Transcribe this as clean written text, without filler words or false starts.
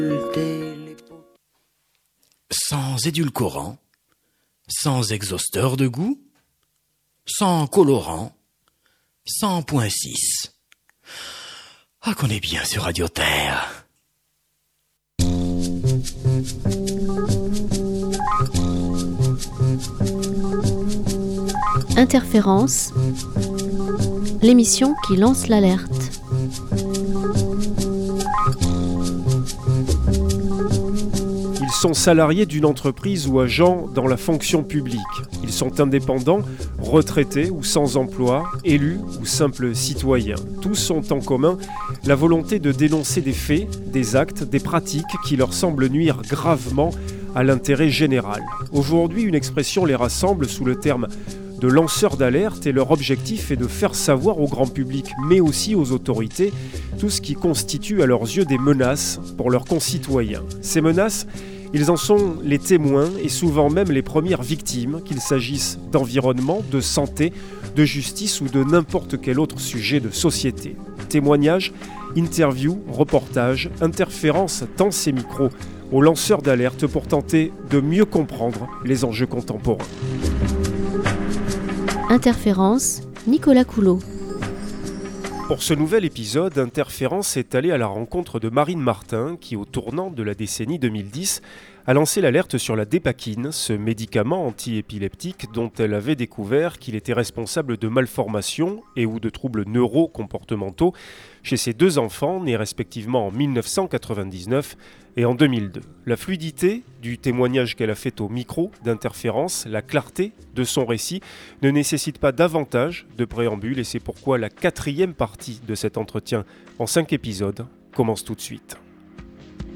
Sans édulcorant, sans exhausteur de goût, sans colorant, sans point 6. Ah, qu'on est bien sur Radio Terre. Interférence, l'émission qui lance l'alerte. Ils sont salariés d'une entreprise ou agents dans la fonction publique. Ils sont indépendants, retraités ou sans emploi, élus ou simples citoyens. Tous ont en commun la volonté de dénoncer des faits, des actes, des pratiques qui leur semblent nuire gravement à l'intérêt général. Aujourd'hui, une expression les rassemble sous le terme de lanceurs d'alerte et leur objectif est de faire savoir au grand public, mais aussi aux autorités, tout ce qui constitue à leurs yeux des menaces pour leurs concitoyens. Ces menaces, ils en sont les témoins et souvent même les premières victimes, qu'il s'agisse d'environnement, de santé, de justice ou de n'importe quel autre sujet de société. Témoignages, interviews, reportages, interférences tendent ces micros aux lanceurs d'alerte pour tenter de mieux comprendre les enjeux contemporains. Interférence, Nicolas Coulot. Pour ce nouvel épisode, Interférence est allé à la rencontre de Marine Martin qui, au tournant de la décennie 2010, a lancé l'alerte sur la dépakine, ce médicament antiépileptique dont elle avait découvert qu'il était responsable de malformations et ou de troubles neurocomportementaux chez ses deux enfants nés respectivement en 1999 et en 2002. La fluidité du témoignage qu'elle a fait au micro d'Interférence, la clarté de son récit ne nécessite pas davantage de préambule et c'est pourquoi la 4e partie de cet entretien en 5 épisodes commence tout de suite.